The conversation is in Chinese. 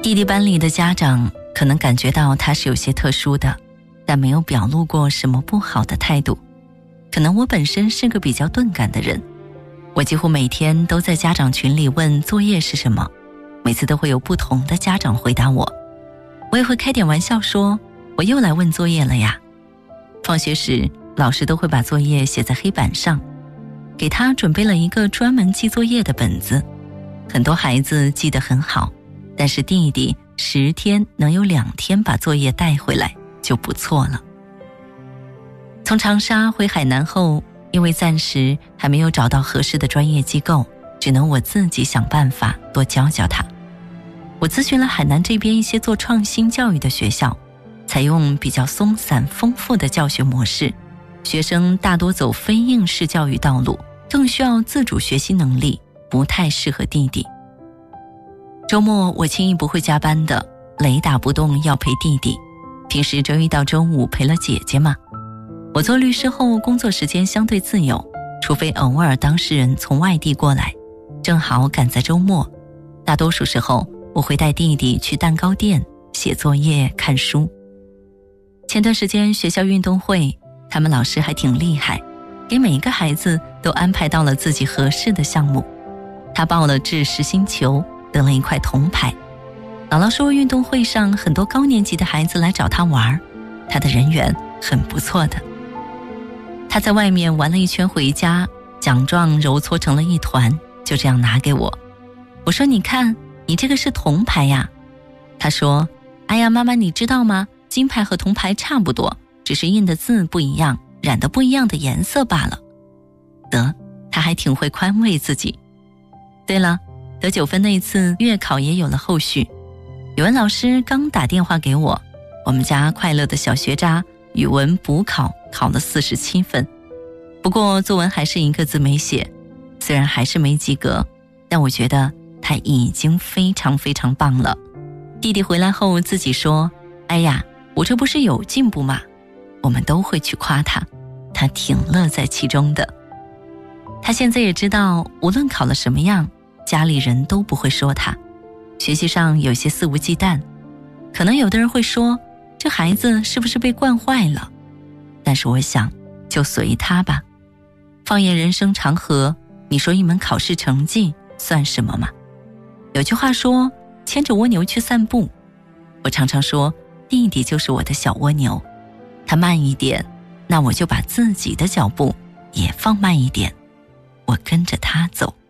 弟弟班里的家长可能感觉到他是有些特殊的，但没有表露过什么不好的态度。可能我本身是个比较钝感的人，我几乎每天都在家长群里问作业是什么，每次都会有不同的家长回答我。我也会开点玩笑说，我又来问作业了呀。放学时，老师都会把作业写在黑板上，给他准备了一个专门记作业的本子。很多孩子记得很好，但是弟弟10天能有2天把作业带回来就不错了。从长沙回海南后，因为暂时还没有找到合适的专业机构，只能我自己想办法多教教他。我咨询了海南这边一些做创新教育的学校，采用比较松散丰富的教学模式，学生大多走非应试教育道路，更需要自主学习能力，不太适合弟弟。周末我轻易不会加班的，雷打不动要陪弟弟。平时周一到周五陪了姐姐嘛。我做律师后工作时间相对自由，除非偶尔当事人从外地过来，正好赶在周末，大多数时候我会带弟弟去蛋糕店写作业看书。前段时间学校运动会，他们老师还挺厉害，给每一个孩子都安排到了自己合适的项目。他报了掷实心球，得了1块铜牌。姥姥说运动会上很多高年级的孩子来找他玩，他的人缘很不错的。他在外面玩了一圈回家，奖状揉搓成了一团，就这样拿给我。我说你看，你这个是铜牌呀。他说，哎呀妈妈，你知道吗？金牌和铜牌差不多，只是印的字不一样，染的不一样的颜色罢了。得，他还挺会宽慰自己。对了，得9分那一次月考也有了后续。语文老师刚打电话给我，我们家快乐的小学渣语文补考考了47分，不过作文还是1个字没写，虽然还是没及格，但我觉得他已经非常非常棒了。弟弟回来后自己说，哎呀，我这不是有进步吗？我们都会去夸他，他挺乐在其中的。他现在也知道，无论考了什么样，家里人都不会说他。学习上有些肆无忌惮，可能有的人会说，这孩子是不是被惯坏了？但是我想，就随他吧。放眼人生长河，你说一门考试成绩算什么吗？有句话说，牵着蜗牛去散步。我常常说，弟弟就是我的小蜗牛，他慢一点，那我就把自己的脚步也放慢一点，我跟着他走。